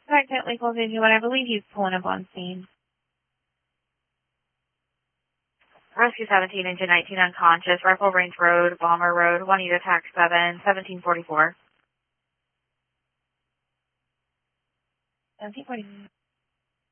Alright, legal visual. I believe he's pulling up on scene. Rescue 17, engine 19 unconscious, Rifle Range Road, Bomber Road, Juanita Tax 7, 1744. 1744.